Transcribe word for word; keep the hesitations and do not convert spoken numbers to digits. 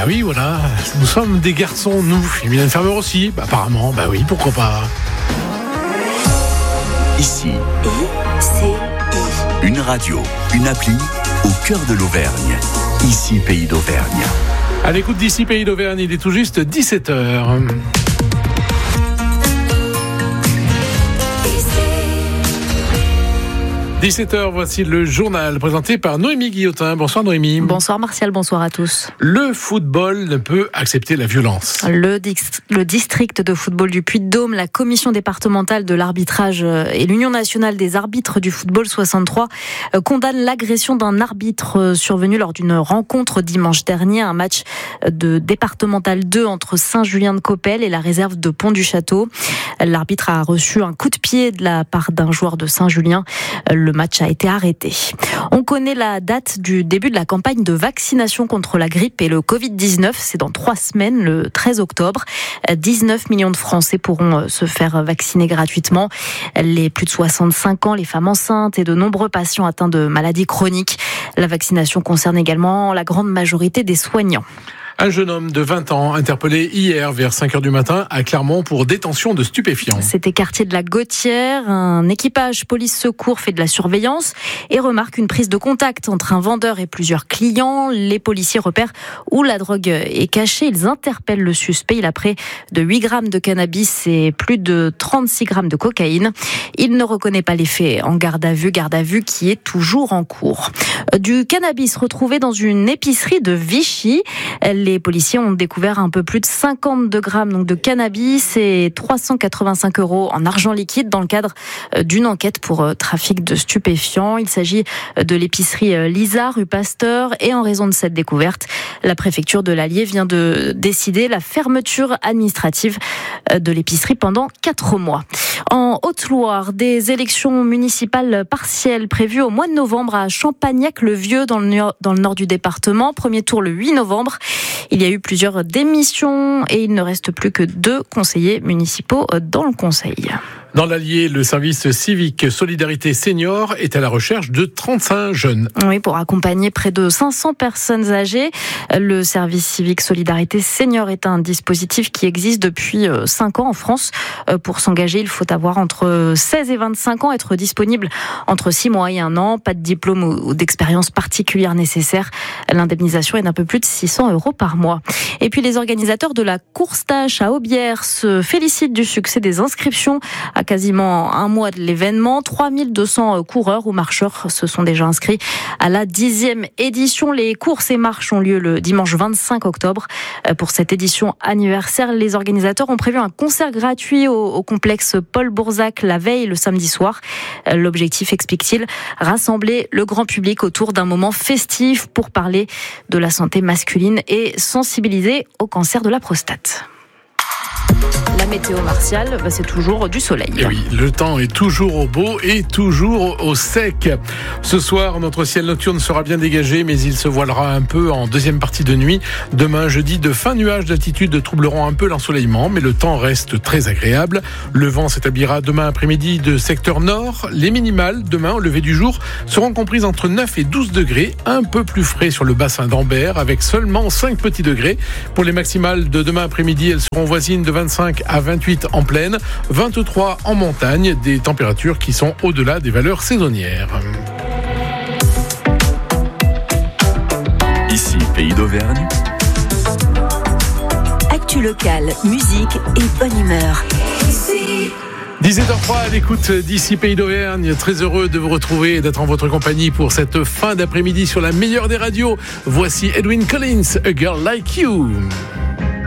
oui, voilà, nous sommes des garçons, nous. Et Mylène Farmer aussi, bah, apparemment, bah oui, pourquoi pas. Ici, I C I. Une radio, une appli au cœur de l'Auvergne. Ici, Pays d'Auvergne. À l'écoute d'ici, Pays d'Auvergne, il est tout juste dix-sept heures. dix-sept heures, voici le journal présenté par Noémie Guillotin. Bonsoir Noémie. Bonsoir Martial, bonsoir à tous. Le football ne peut accepter la violence. Le, dix- le district de football du Puy-de-Dôme, la commission départementale de l'arbitrage et l'Union nationale des arbitres du football soixante-trois condamnent l'agression d'un arbitre survenu lors d'une rencontre dimanche dernier, un match de départemental deux entre Saint-Julien-de-Coppel et la réserve de Pont-du-Château. L'arbitre a reçu un coup de pied de la part d'un joueur de Saint-Julien. Le match a été arrêté. On connaît la date du début de la campagne de vaccination contre la grippe et le covid dix-neuf. C'est dans trois semaines, le treize octobre. dix-neuf millions de Français pourront se faire vacciner gratuitement. Les plus de soixante-cinq ans, les femmes enceintes et de nombreux patients atteints de maladies chroniques. La vaccination concerne également la grande majorité des soignants. Un jeune homme de vingt ans interpellé hier vers cinq heures du matin à Clermont pour détention de stupéfiants. C'était quartier de la Gautière. Un équipage police-secours fait de la surveillance et remarque une prise de contact entre un vendeur et plusieurs clients. Les policiers repèrent où la drogue est cachée. Ils interpellent le suspect. Il a près de huit grammes de cannabis et plus de trente-six grammes de cocaïne. Il ne reconnaît pas les faits en garde à vue, garde à vue qui est toujours en cours. Du cannabis retrouvé dans une épicerie de Vichy. Les policiers ont découvert un peu plus de cinquante-deux grammes donc de cannabis et trois cent quatre-vingt-cinq euros en argent liquide dans le cadre d'une enquête pour trafic de stupéfiants. Il s'agit de l'épicerie Lisa, rue Pasteur, et en raison de cette découverte, la préfecture de l'Allier vient de décider la fermeture administrative de l'épicerie pendant quatre mois. En Haute-Loire, des élections municipales partielles prévues au mois de novembre à Champagnac-le-Vieux dans le nord, dans le nord du département. Premier tour le huit novembre. Il y a eu plusieurs démissions et il ne reste plus que deux conseillers municipaux dans le conseil. Dans l'Allier, le service civique Solidarité Senior est à la recherche de trente-cinq jeunes. Oui, pour accompagner près de cinq cents personnes âgées. Le service civique Solidarité Senior est un dispositif qui existe depuis cinq ans en France. Pour s'engager, il faut avoir entre seize et vingt-cinq ans, être disponible entre six mois et un an, pas de diplôme ou d'expérience particulière nécessaire. L'indemnisation est d'un peu plus de six cents euros par mois. Et puis les organisateurs de la course tâche à Aubière se félicitent du succès des inscriptions à quasiment un mois de l'événement. trois mille deux cents coureurs ou marcheurs se sont déjà inscrits à la dixième édition. Les courses et marches ont lieu le dimanche vingt-cinq octobre. Pour cette édition anniversaire, les organisateurs ont prévu un concert gratuit au, au complexe Paul Bourzac la veille, le samedi soir. L'objectif, explique-t-il, rassembler le grand public autour d'un moment festif pour parler de la santé masculine et sensibiliser au cancer de la prostate. La météo martiale, bah c'est toujours du soleil. Et oui, le temps est toujours au beau et toujours au sec. Ce soir, notre ciel nocturne sera bien dégagé, mais il se voilera un peu en deuxième partie de nuit. Demain, jeudi, de fins nuages d'altitude troubleront un peu l'ensoleillement, mais le temps reste très agréable. Le vent s'établira demain après-midi de secteur nord. Les minimales, demain, au lever du jour, seront comprises entre neuf et douze degrés, un peu plus frais sur le bassin d'Ambert, avec seulement cinq petits degrés. Pour les maximales de demain après-midi, elles seront voisines de vingt-cinq à vingt-huit en plaine, vingt-trois en montagne, des températures qui sont au-delà des valeurs saisonnières. Ici, Pays d'Auvergne. Actu locale, musique et bonne humeur. dix-sept heures trois à l'écoute d'ici Pays d'Auvergne. Très heureux de vous retrouver et d'être en votre compagnie pour cette fin d'après-midi sur la meilleure des radios. Voici Edwyn Collins, A Girl Like You.